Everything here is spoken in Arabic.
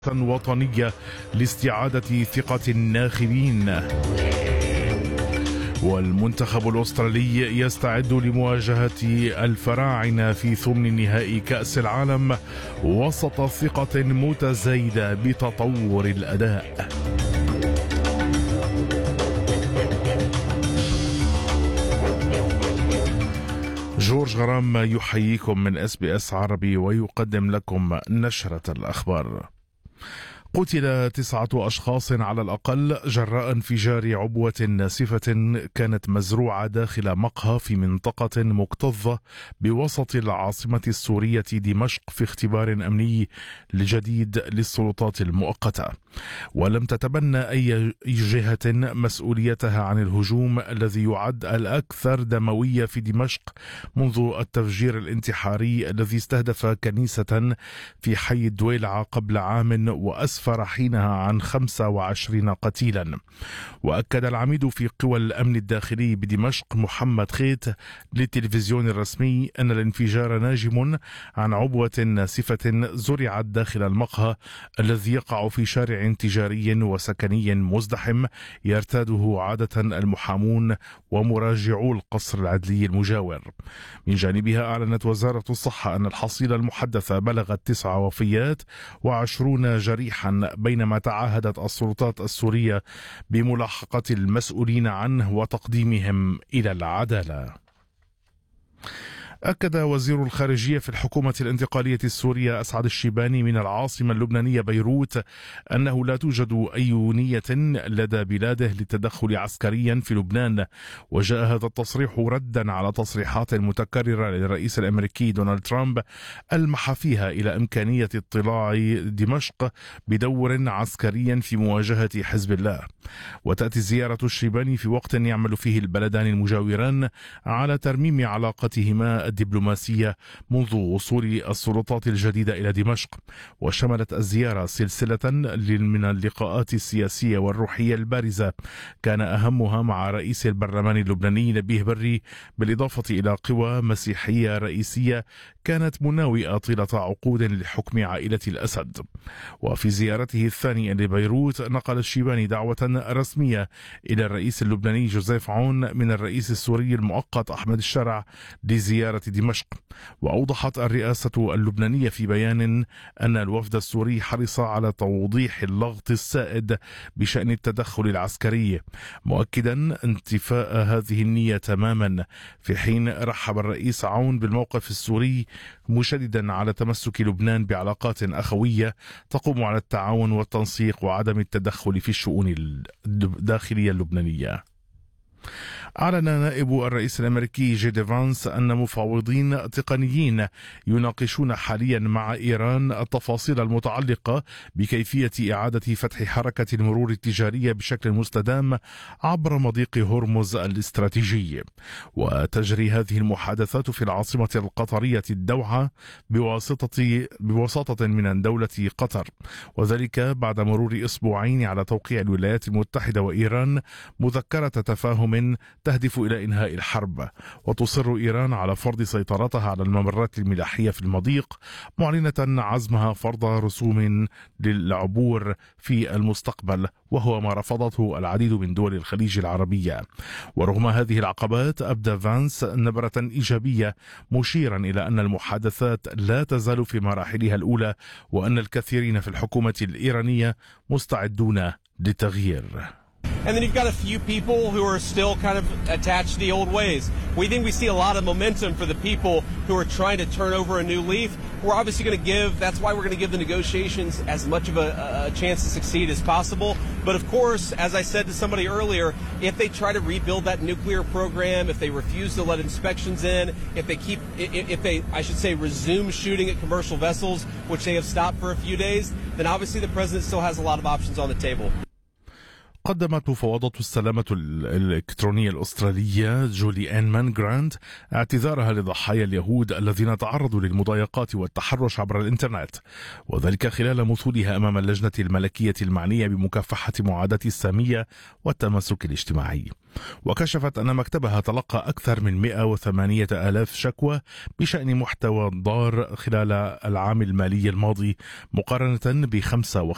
وطنية لاستعادة ثقة الناخبين. والمنتخب الأسترالي يستعد لمواجهة الفراعنة في ثمن نهائي كأس العالم وسط ثقة متزايدة بتطور الأداء. جورج غرام يحييكم من SBS عربي ويقدم لكم نشرة الأخبار. قتل 9 أشخاص على الأقل جراء انفجار عبوة ناسفة كانت مزروعة داخل مقهى في منطقة مكتظة بوسط العاصمة السورية دمشق في اختبار أمني جديد للسلطات المؤقتة. ولم تتبنى أي جهة مسؤوليتها عن الهجوم الذي يعد الأكثر دموية في دمشق منذ التفجير الانتحاري الذي استهدف كنيسة في حي الدويلعة قبل عام وأسفر حينها عن 25 قتيلا. وأكد العميد في قوى الأمن الداخلي بدمشق محمد خيت للتلفزيون الرسمي أن الانفجار ناجم عن عبوة ناسفة زرعت داخل المقهى الذي يقع في شارع تجاري وسكني مزدحم يرتاده عادة المحامون ومراجعو القصر العدلي المجاور. من جانبها أعلنت وزارة الصحة أن الحصيلة المحدثة بلغت 9 وفيات و20 جريحا، بينما تعهدت السلطات السورية بملاحقة المسؤولين عنه وتقديمهم إلى العدالة. أكد وزير الخارجية في الحكومة الانتقالية السورية أسعد الشيباني من العاصمة اللبنانية بيروت أنه لا توجد أي نية لدى بلاده للتدخل عسكريا في لبنان. وجاء هذا التصريح ردا على تصريحات متكررة للرئيس الأمريكي دونالد ترامب ألمح فيها إلى إمكانية اطلاع دمشق بدور عسكري في مواجهة حزب الله. وتأتي زيارة الشيباني في وقت يعمل فيه البلدان المجاوران على ترميم علاقتهما الدبلوماسية منذ وصول السلطات الجديدة إلى دمشق. وشملت الزيارة سلسلة من اللقاءات السياسية والروحية البارزة كان أهمها مع رئيس البرلمان اللبناني نبيه بري، بالإضافة إلى قوى مسيحية رئيسية كانت مناوئة طيلة عقود لحكم عائلة الأسد. وفي زيارته الثانية لبيروت نقل الشيباني دعوة رسمية إلى الرئيس اللبناني جوزيف عون من الرئيس السوري المؤقت أحمد الشرع لزيارة دمشق. وأوضحت الرئاسة اللبنانية في بيان أن الوفد السوري حرص على توضيح اللغط السائد بشأن التدخل العسكري، مؤكدا انتفاء هذه النية تماما، في حين رحب الرئيس عون بالموقف السوري مشددا على تمسك لبنان بعلاقات أخوية تقوم على التعاون والتنسيق وعدم التدخل في الشؤون الداخلية اللبنانية. أعلن نائب الرئيس الأمريكي جي دي فانس أن مفاوضين تقنيين يناقشون حاليا مع إيران التفاصيل المتعلقة بكيفية إعادة فتح حركة المرور التجارية بشكل مستدام عبر مضيق هرمز الاستراتيجي. وتجري هذه المحادثات في العاصمة القطرية الدوحة بواسطة من دولة قطر، وذلك بعد مرور أسبوعين على توقيع الولايات المتحدة وإيران مذكرة تفاهم تهدف إلى إنهاء الحرب. وتصر إيران على فرض سيطرتها على الممرات الملاحية في المضيق، معلنة عزمها فرض رسوم للعبور في المستقبل، وهو ما رفضته العديد من دول الخليج العربية. ورغم هذه العقبات أبدى فانس نبرة إيجابية، مشيرا إلى أن المحادثات لا تزال في مراحلها الأولى، وأن الكثيرين في الحكومة الإيرانية مستعدون للتغيير. And then you've got a few people who are still kind of attached to the old ways. We think we see a lot of momentum for the people who are trying to turn over a new leaf. We're obviously going to that's why we're going to give the negotiations as much of a chance to succeed as possible. But of course, as I said to somebody earlier, if they try to rebuild that nuclear program, if they refuse to let inspections in, if they, I should say, resume shooting at commercial vessels, which they have stopped for a few days, then obviously the president still has a lot of options on the table. قدمت مفوضة السلامة الإلكترونية الأسترالية جولي آن مان جراند اعتذارها لضحايا اليهود الذين تعرضوا للمضايقات والتحرش عبر الإنترنت، وذلك خلال مثولها أمام اللجنة الملكية المعنية بمكافحة معاداة السامية والتمسك الاجتماعي. وكشفت أن مكتبها تلقى أكثر من 108,000 شكوى بشأن محتوى ضار خلال العام المالي الماضي، مقارنة ب